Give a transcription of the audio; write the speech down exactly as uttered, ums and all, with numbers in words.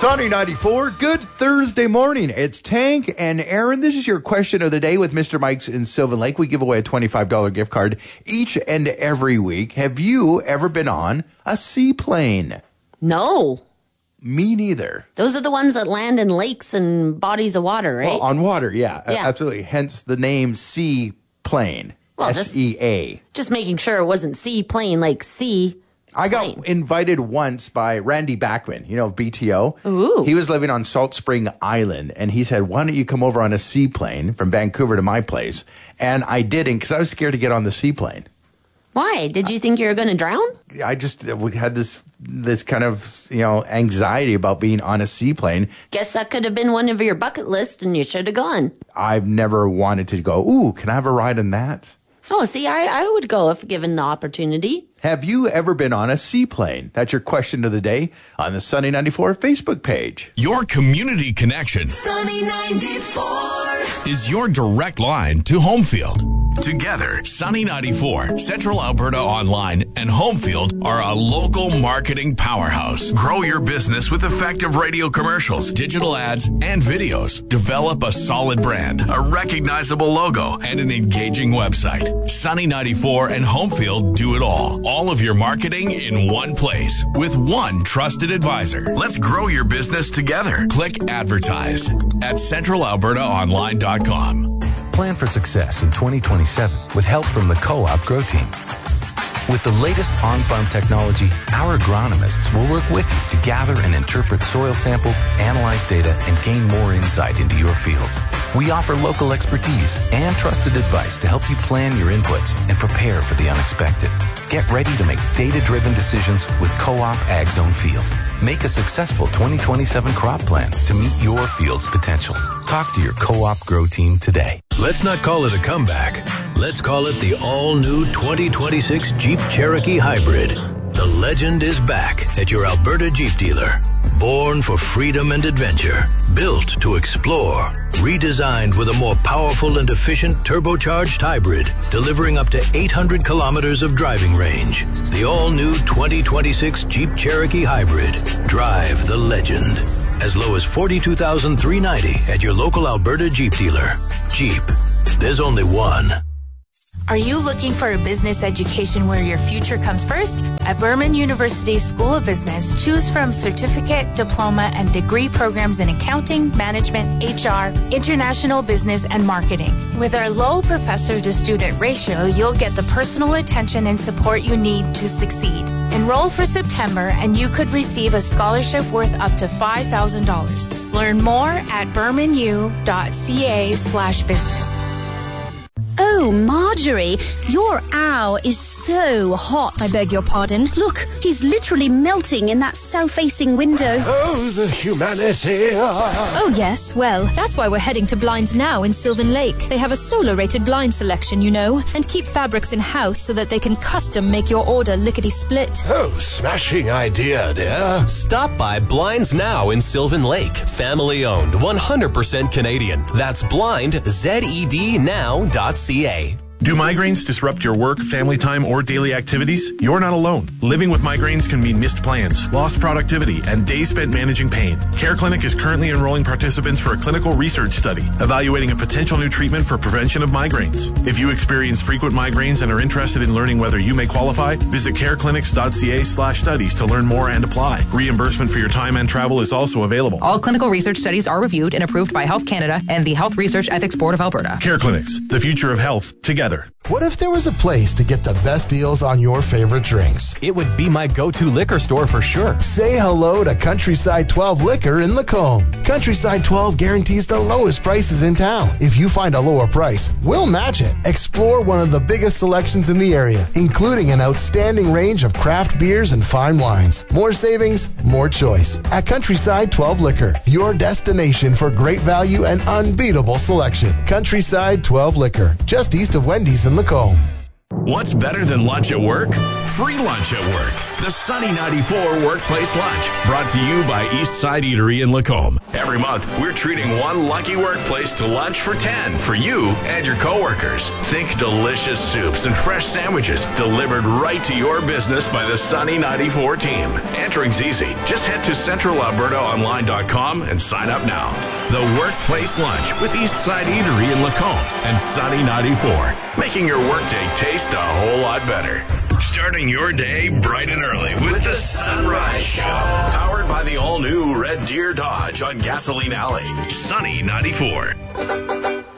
Sunny ninety-four, good Thursday morning. It's Tank and Aaron. This is your question of the day with Mister Mike's in Sylvan Lake. We give away a twenty-five dollars gift card each and every week. Have you ever been on a seaplane? No. Me neither. Those are the ones that land in lakes and bodies of water, right? Well, on water, yeah, Yeah. absolutely. Hence the name seaplane, Well, just- S E A. Just making sure it wasn't seaplane, like sea. I got plane. invited once by Randy Backman, you know, B T O. Ooh. He was living on Salt Spring Island, and he said, why don't you come over on a seaplane from Vancouver to my place? And I didn't because I was scared to get on the seaplane. Why? Did you think you were going to drown? I just we had this this kind of, you know, anxiety about being on a seaplane. Guess that could have been one of your bucket list and you should have gone. I've never wanted to go, ooh, can I have a ride on that? Oh, see, I, I would go if given the opportunity. Have you ever been on a seaplane? That's your question of the day on the Sunny ninety-four Facebook page. Your community connection Sunny ninety-four is your direct line to Homefield. Together, Sunny ninety-four, Central Alberta Online, and Homefield are a local marketing powerhouse. Grow your business with effective radio commercials, digital ads, and videos. Develop a solid brand, a recognizable logo, and an engaging website. Sunny ninety-four and Homefield do it all. All of your marketing in one place with one trusted advisor. Let's grow your business together. Click advertise at central alberta online dot com. Plan for success in twenty twenty-seven with help from the Co-op Grow Team. With the latest on-farm technology, our agronomists will work with you to gather and interpret soil samples, analyze data, and gain more insight into your fields. We offer local expertise and trusted advice to help you plan your inputs and prepare for the unexpected. Get ready to make data-driven decisions with Co-op Ag Zone Field. Make a successful twenty twenty-seven crop plan to meet your field's potential. Talk to your Co-op Grow Team today. Let's not call it a comeback. Let's call it the all-new twenty twenty-six Jeep Cherokee Hybrid. The legend is back at your Alberta Jeep dealer. Born for freedom and adventure. Built to explore. Redesigned with a more powerful and efficient turbocharged hybrid, delivering up to eight hundred kilometers of driving range. The all-new twenty twenty-six Jeep Cherokee Hybrid. Drive the legend. As low as forty-two thousand three hundred ninety dollars at your local Alberta Jeep dealer. Jeep. There's only one. Are you looking for a business education where your future comes first? At Berman University School of Business, choose from certificate, diploma, and degree programs in accounting, management, H R, international business, and marketing. With our low professor-to-student ratio, you'll get the personal attention and support you need to succeed. Enroll for September, and you could receive a scholarship worth up to five thousand dollars. Learn more at bermanu.ca slash business. Oh, Marjorie, your owl is so hot. I beg your pardon? Look, he's literally melting in that south-facing window. Oh, the humanity. Oh, yes. Well, that's why we're heading to Blinds Now in Sylvan Lake. They have a solar-rated blind selection, you know, and keep fabrics in-house so that they can custom make your order lickety-split. Oh, smashing idea, dear. Stop by Blinds Now in Sylvan Lake. Family-owned, one hundred percent Canadian. That's blind, Z E D now dot C A. Do migraines disrupt your work, family time, or daily activities? You're not alone. Living with migraines can mean missed plans, lost productivity, and days spent managing pain. Care Clinic is currently enrolling participants for a clinical research study evaluating a potential new treatment for prevention of migraines. If you experience frequent migraines and are interested in learning whether you may qualify, visit careclinics.ca slash studies to learn more and apply. Reimbursement for your time and travel is also available. All clinical research studies are reviewed and approved by Health Canada and the Health Research Ethics Board of Alberta. Care Clinics, the future of health, together. What if there was a place to get the best deals on your favorite drinks? It would be my go-to liquor store for sure. Say hello to Countryside twelve Liquor in Lacombe. Countryside twelve guarantees the lowest prices in town. If you find a lower price, we'll match it. Explore one of the biggest selections in the area, including an outstanding range of craft beers and fine wines. More savings, more choice. At Countryside twelve Liquor, your destination for great value and unbeatable selection. Countryside twelve Liquor, just east of Wendy's in Lacombe. What's better than lunch at work? Free lunch at work. The Sunny ninety-four Workplace Lunch, brought to you by Eastside Eatery in Lacombe. Every month, we're treating one lucky workplace to lunch for ten for you and your coworkers. Think delicious soups and fresh sandwiches delivered right to your business by the Sunny ninety-four team. Entering's easy. Just head to central alberta online dot com and sign up now. The Workplace Lunch with Eastside Eatery in Lacombe and Sunny ninety-four, making your workday taste a whole lot better. Starting your day bright and early with the Sunrise Show. Powered by the all-new Red Deer Dodge on Gasoline Alley. Sunny ninety-four.